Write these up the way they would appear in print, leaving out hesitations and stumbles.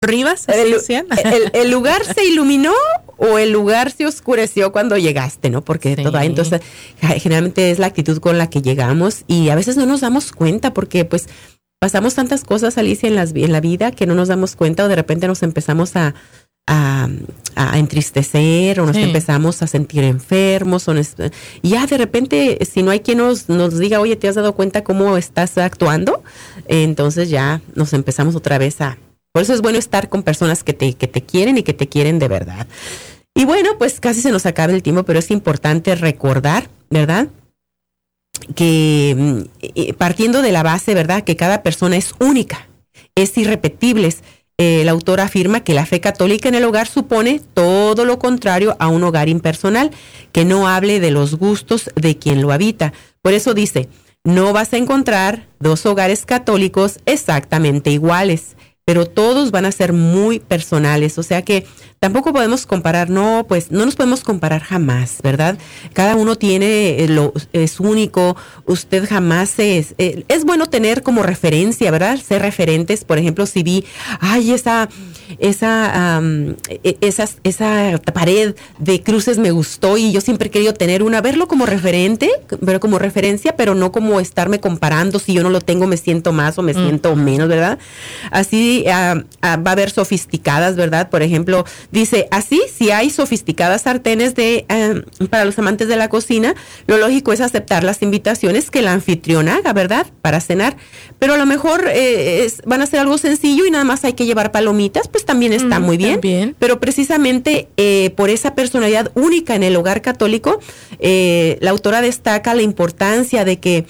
Rivas, el lugar se iluminó o el lugar se oscureció cuando llegaste, ¿no? Porque sí. entonces generalmente es la actitud con la que llegamos y a veces no nos damos cuenta porque pues pasamos tantas cosas, Alicia, en la vida que no nos damos cuenta o de repente nos empezamos a entristecer o nos empezamos a sentir enfermos y ya de repente si no hay quien nos diga, oye, ¿te has dado cuenta cómo estás actuando? Entonces ya nos empezamos otra vez por eso es bueno estar con personas que te quieren y que te quieren de verdad. Y bueno, pues casi se nos acaba el tiempo, pero es importante recordar, ¿verdad? Que partiendo de la base, ¿verdad? Que cada persona es única, es irrepetible. El autor afirma que la fe católica en el hogar supone todo lo contrario a un hogar impersonal, que no hable de los gustos de quien lo habita. Por eso dice, no vas a encontrar dos hogares católicos exactamente iguales, pero todos van a ser muy personales, o sea que tampoco podemos comparar, no nos podemos comparar jamás, ¿verdad? Cada uno es único, usted jamás es bueno tener como referencia, ¿verdad? Ser referentes, por ejemplo, si vi, esa pared de cruces me gustó y yo siempre he querido tener una, verlo como referente, pero como referencia, pero no como estarme comparando, si yo no lo tengo me siento más o me siento menos, ¿verdad? Así va a haber sofisticadas, ¿verdad? Por ejemplo, dice, así, si hay sofisticadas sartenes para los amantes de la cocina, lo lógico es aceptar las invitaciones que la anfitriona haga, ¿verdad? Para cenar. Pero a lo mejor van a ser algo sencillo y nada más hay que llevar palomitas, pues también está muy bien. También. Pero precisamente por esa personalidad única en el hogar católico, la autora destaca la importancia de que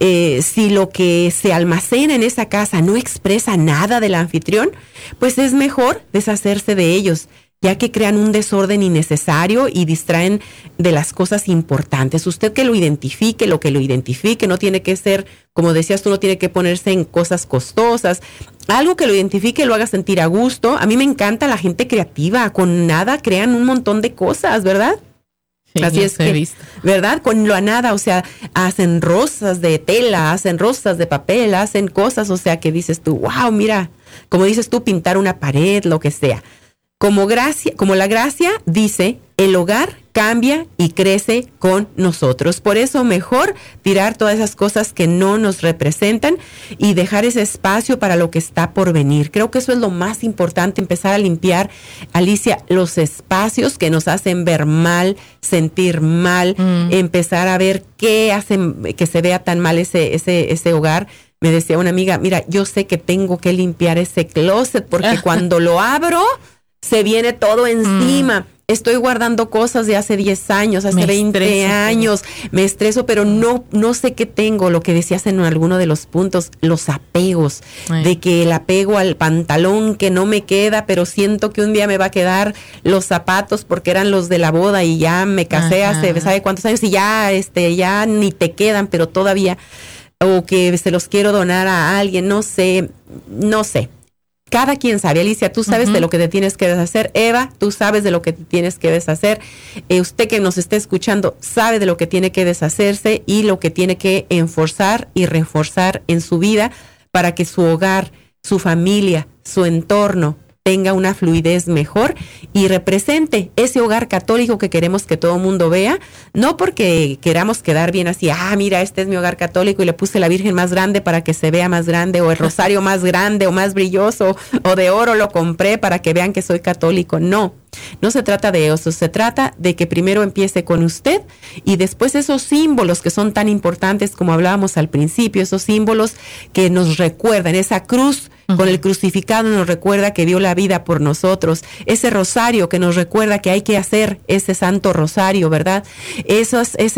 si lo que se almacena en esa casa no expresa nada del anfitrión, pues es mejor deshacerse de ellos, ya que crean un desorden innecesario y distraen de las cosas importantes. Usted que lo identifique, no tiene que ser, como decías tú, no tiene que ponerse en cosas costosas. Algo que lo identifique, lo haga sentir a gusto. A mí me encanta la gente creativa, con nada crean un montón de cosas, ¿verdad? Sí, así es que, ¿verdad? Con lo a nada, o sea, hacen rosas de tela, hacen rosas de papel, hacen cosas, o sea, que dices tú, wow, mira, como dices tú, pintar una pared, lo que sea. Como la gracia dice, el hogar cambia y crece con nosotros. Por eso mejor tirar todas esas cosas que no nos representan y dejar ese espacio para lo que está por venir. Creo que eso es lo más importante, empezar a limpiar, Alicia, los espacios que nos hacen ver mal, sentir mal, empezar a ver qué hacen que se vea tan mal ese hogar. Me decía una amiga, mira, yo sé que tengo que limpiar ese closet porque cuando lo abro se viene todo encima. Estoy guardando cosas de hace 10 años, hace 20 años. Me estreso, pero no sé qué tengo. Lo que decías en alguno de los puntos, los apegos. De que el apego al pantalón que no me queda, pero siento que un día me va a quedar los zapatos porque eran los de la boda y ya me casé hace, ¿sabe cuántos años? Y ya ni te quedan, pero todavía, o que se los quiero donar a alguien, no sé. Cada quien sabe. Alicia, tú sabes de lo que te tienes que deshacer. Eva, tú sabes de lo que te tienes que deshacer. Usted que nos esté escuchando sabe de lo que tiene que deshacerse y lo que tiene que enforzar y reforzar en su vida para que su hogar, su familia, su entorno tenga una fluidez mejor y represente ese hogar católico que queremos que todo el mundo vea, no porque queramos quedar bien así, mira, este es mi hogar católico y le puse la Virgen más grande para que se vea más grande, o el rosario más grande o más brilloso, o de oro lo compré para que vean que soy católico. No se trata de eso, se trata de que primero empiece con usted y después esos símbolos que son tan importantes como hablábamos al principio, esos símbolos que nos recuerdan, esa cruz con el crucificado nos recuerda que dio la vida por nosotros, ese rosario que nos recuerda que hay que hacer ese santo rosario, ¿verdad? Ese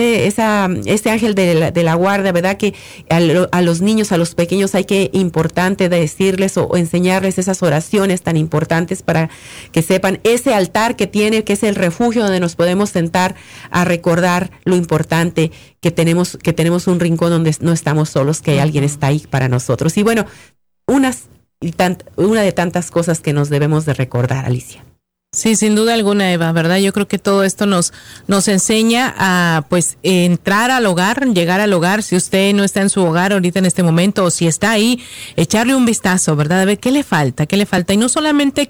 ángel de la guardia, ¿verdad? Que a los niños, a los pequeños importante decirles o enseñarles esas oraciones tan importantes para que sepan ese altar que tiene, que es el refugio donde nos podemos sentar a recordar lo importante que tenemos un rincón donde no estamos solos, que alguien está ahí para nosotros. Y bueno, una de tantas cosas que nos debemos de recordar, Alicia. Sí, sin duda alguna, Eva, ¿verdad? Yo creo que todo esto nos enseña a, pues, entrar al hogar, llegar al hogar. Si usted no está en su hogar ahorita en este momento, o si está ahí, echarle un vistazo, ¿verdad? A ver qué le falta. Y no solamente